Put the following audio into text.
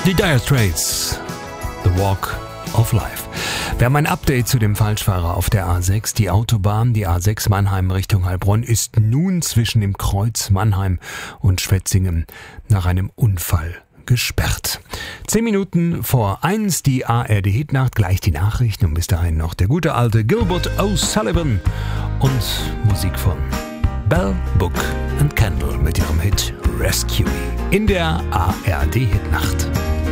Die Dire Straits, The Walk of Life. Wir haben ein Update zu dem Falschfahrer auf der A6. Die Autobahn, die A6 Mannheim Richtung Heilbronn, ist nun zwischen dem Kreuz Mannheim und Schwetzingen nach einem Unfall gesperrt. 10 Minuten vor 1 die ARD Hitnacht, gleich die Nachrichten und bis dahin noch der gute alte Gilbert O'Sullivan und Musik von Bell, Book and Candle mit ihrem Hit Rescue Me in der ARD Hitnacht.